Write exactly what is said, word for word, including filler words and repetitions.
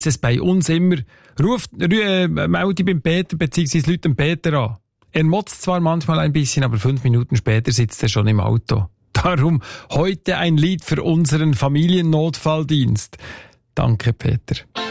es bei uns immer, ruft, äh, melde beim Peter, beziehungsweise Leute den Peter an. Er motzt zwar manchmal ein bisschen, aber fünf Minuten später sitzt er schon im Auto. Darum heute ein Lied für unseren Familiennotfalldienst. Danke, Peter.